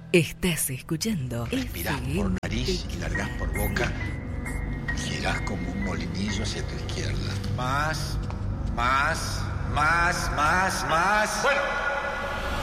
Estás escuchando. Respirás por nariz y largás por boca. Girás como un molinillo hacia tu izquierda. Más. Bueno.